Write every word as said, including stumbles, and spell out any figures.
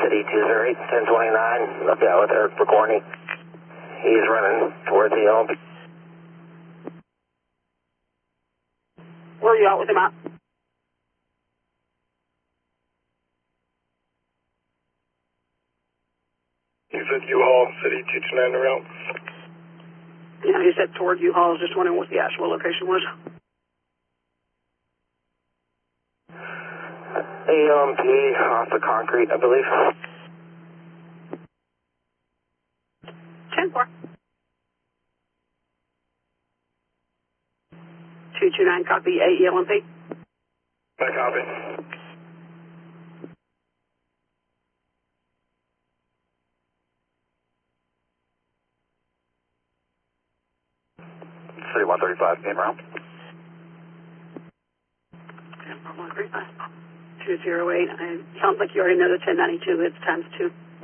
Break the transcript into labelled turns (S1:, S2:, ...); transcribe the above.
S1: City two zero eight, ten twenty-nine, up there with Eric Picorni. He's running towards the L M P.
S2: Where are you at with him at?
S3: You said U-Haul, City two two nine around.
S2: Yeah, he said toward U-Haul. I was just wondering what the actual location was.
S1: A L M P off the concrete, I believe.
S2: ten four. two two nine, copy, A E L M P.
S3: I copy.
S1: City one thirty-five, came around.
S2: one three five, two zero eight. It sounds like you already know the ten ninety-two. It's times two.